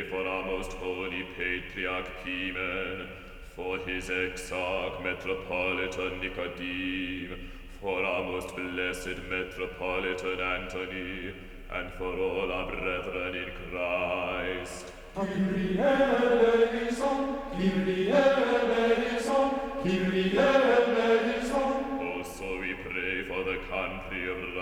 for our most holy Patriarch Pimen, for his exarch Metropolitan Nicodeme, for our most blessed Metropolitan Antony, and for all our brethren in Christ. Kyrie eleison, Kyrie eleison, Kyrie eleison. Also we pray for the country of